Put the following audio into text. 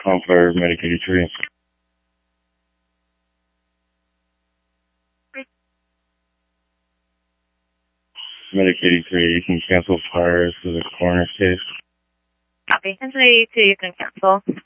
Call for Medicaid 3. Medicaid 3, you can cancel prior to the coroner's case. Copy. 1082, you can cancel.